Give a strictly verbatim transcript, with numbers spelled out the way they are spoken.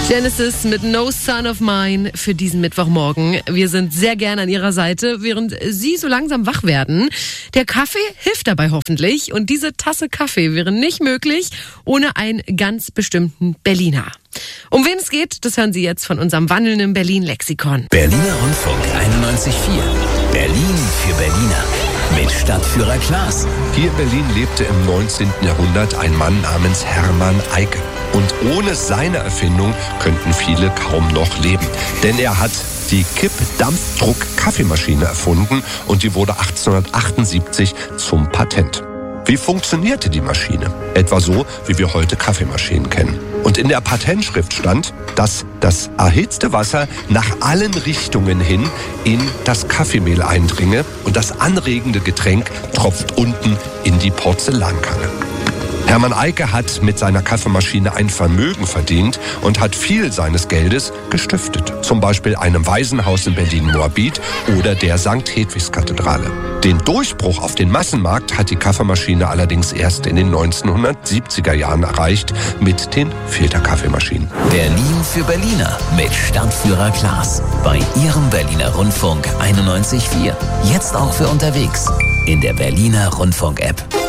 Genesis mit No Son of Mine für diesen Mittwochmorgen. Wir sind sehr gerne an Ihrer Seite, während Sie so langsam wach werden. Der Kaffee hilft dabei hoffentlich und diese Tasse Kaffee wäre nicht möglich ohne einen ganz bestimmten Berliner. Um wen es geht, das hören Sie jetzt von unserem wandelnden Berlin-Lexikon. Berliner Rundfunk einundneunzig Komma vier. Berlin für Berliner. Mit Stadtführer Klaas. Hier in Berlin lebte im neunzehnten Jahrhundert ein Mann namens Hermann Eicke. Und ohne seine Erfindung könnten viele kaum noch leben. Denn er hat die Kipp-Dampfdruck-Kaffeemaschine erfunden und die wurde achtzehnhundertachtundsiebzig zum Patent. Wie funktionierte die Maschine? Etwa so, wie wir heute Kaffeemaschinen kennen. Und in der Patentschrift stand, dass das erhitzte Wasser nach allen Richtungen hin in das Kaffeemehl eindringe und das anregende Getränk tropft unten in die Porzellankanne. Hermann Eicke hat mit seiner Kaffeemaschine ein Vermögen verdient und hat viel seines Geldes gestiftet. Zum Beispiel einem Waisenhaus in Berlin-Moabit oder der Sankt Hedwigs-Kathedrale. Den Durchbruch auf den Massenmarkt hat die Kaffeemaschine allerdings erst in den neunzehnhundertsiebziger Jahren erreicht mit den Filterkaffeemaschinen. Berlin für Berliner mit Stadtführer Klaas. Bei Ihrem Berliner Rundfunk einundneunzig Komma vier. Jetzt auch für unterwegs in der Berliner Rundfunk-App.